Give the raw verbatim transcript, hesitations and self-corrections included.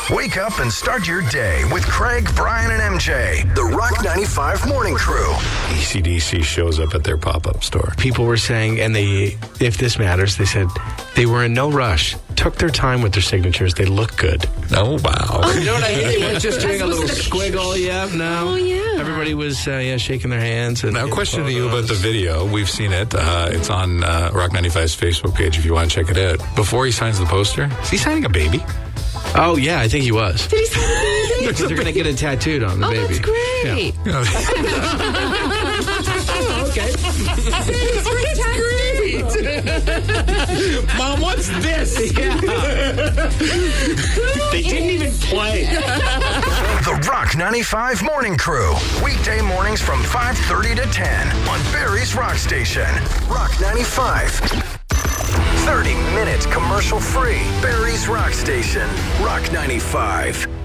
Wake up and start your day with Craig, Brian, and M J. The Rock ninety-five Morning Crew. A C D C shows up at their pop-up store. People were saying, and they, if this matters, they said they were in no rush, took their time with their signatures. They look good. Oh, wow. You know what I mean? They weren't just doing a little squiggle. Yeah, no. Oh, yeah. Everybody was, uh, yeah, shaking their hands. And Now, question to you about the video. We've seen it. Uh, it's on uh, Rock ninety-five's Facebook page if you want to check it out. Before he signs the poster, is he signing a baby? Oh, yeah, I think he was. Did he say that? Because they're going to get it tattooed on the Oh, baby. that's great. Yeah. Okay. Mom, what's this? Yeah. They didn't even play. The Rock ninety-five Morning Crew. Weekday mornings from five thirty to ten on Barrie's Rock Station. Rock ninety-five. thirty minutes commercial free. Barrie's Rock Station. Rock ninety-five.